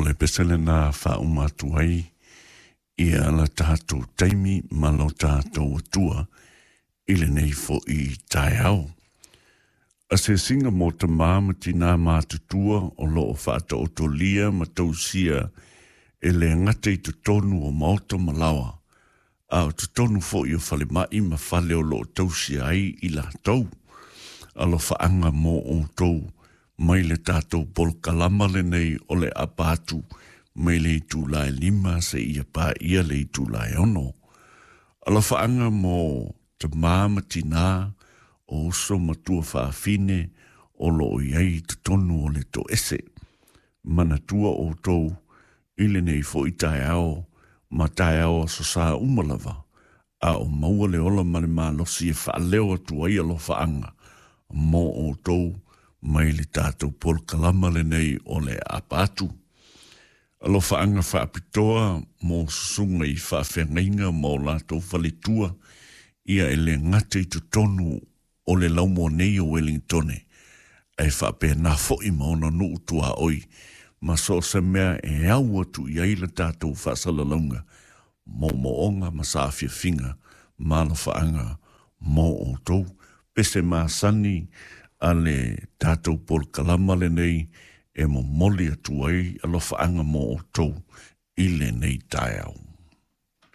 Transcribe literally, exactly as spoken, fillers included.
le pesele na wha umatu ai, ia la tātou taimi ma lo tātou atua, ile nei fo i tai au. A se singa mo te māmati nā mātutua o lo o whāta o to lia ma tausia e le ngate i tu tonu o maoto malawa. A o tu tonu fo i o whale mai ma whale o lo o tausia ai i la tau. A lo whaanga mo o tau mai le tātou polkalama le nei o le apatu mai le i tūlai lima se ia pā ia le i tūlai ono. A lo whaanga mo te māmati nā o so matua whaafine o lo o iei te tonu o le to ese. Mana tua o tau ile nei fo i tai ao, ma tai ao so sa umalawa. A o maua le ola mare mā losi e whaaleo atu ai alo whaanga. Mo o tau mai le tātou polkalama le nei o le apatu. Alo whaanga whaapitoa mo susunga i whaafengainga mo lātou whaletua ia ele ngate i tu tonu o le laumo nei o Wellingtone. Ai whape nā fo i maona nuu tua oi, ma so se mea e au atu i aila tātou whaasalaunga, mo mo onga ma sāwhia whinga, ma la whaanga mo o tau, pese mā sani a le tātou polkalama le nei, e mo moli atu ai a lo whaanga mo o tau, i le nei tai au.